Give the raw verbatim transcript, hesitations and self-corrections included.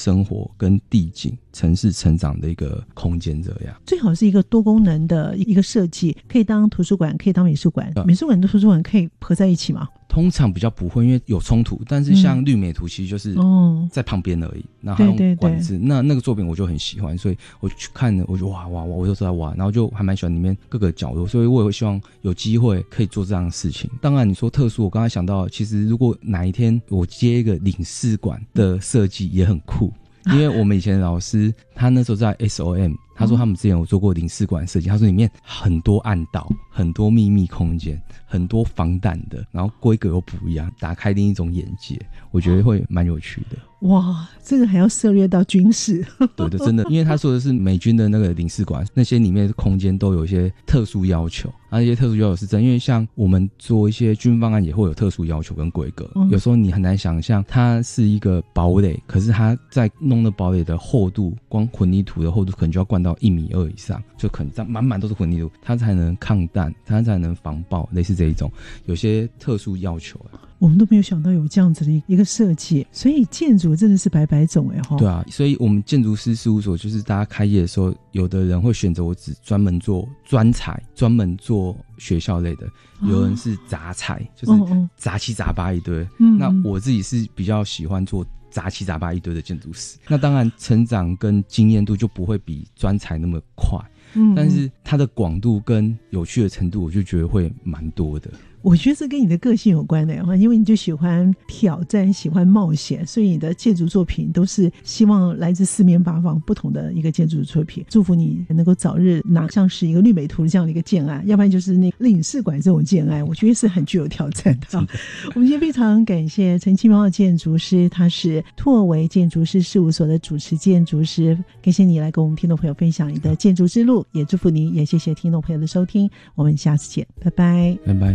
生活跟地景城市成长的一个空间，这样最好是一个多功能的一个设计，可以当图书馆，可以当美术馆、啊、美术馆跟图书馆可以合在一起吗？ 通常比较不会，因为有冲突，但是像绿美图其实就是在旁边而已，然后还用管子，那那个作品我就很喜欢，所以我去看了，我就哇哇哇，我就在哇，然后就还蛮喜欢里面各个角落，所以我也会希望有机会可以做这样的事情。当然你说特殊，我刚才想到，其实如果哪一天我接一个领事馆的设计也很酷，因为我们以前的老师他那时候在 S O M， 他说他们之前有做过领事馆设计，他说里面很多暗道，很多秘密空间，很多防弹的，然后规格又不一样，打开另一种眼界，我觉得会蛮有趣的。 哇，这个还要涉猎到军事。 对的，真的，因为他说的是美军的那个领事馆，那些里面的空间都有一些特殊要求，那些特殊要求是真，因为像我们做一些军方案也会有特殊要求跟规格、嗯、有时候你很难想象它是一个堡垒，可是它在弄的堡垒的厚度，光混凝土的厚度可能就要灌到一米二以上，就可能这样满满都是混凝土，它才能抗弹，它才能防爆，类似这一种有些特殊要求、啊、 我们都没有想到有这样子的一个设计，所以建筑真的是百百种哎哈。 对啊，所以我们建筑师事务所就是大家开业的时候，有的人会选择我只专门做专才，专门做学校类的，有人是杂才、哦、就是杂七杂八一堆、嗯、那我自己是比较喜欢做杂七杂八一堆的建筑师，那当然成长跟经验度就不会比专才那么快，嗯，但是它的广度跟有趣的程度我就觉得会蛮多的。 我觉得这跟你的个性有关的，因为你就喜欢挑战，喜欢冒险，所以你的建筑作品都是希望来自四面八方不同的一个建筑作品。祝福你能够早日拿像是一个绿美图这样的一个建案，要不然就是那领事馆这种建案，我觉得是很具有挑战的。我们今天非常感谢陈其迈建筑师，他是拓维建筑师事务所的主持建筑师，感谢你来跟我们听众朋友分享你的建筑之路，也祝福你，也谢谢听众朋友的收听，我们下次见，拜拜， 拜拜。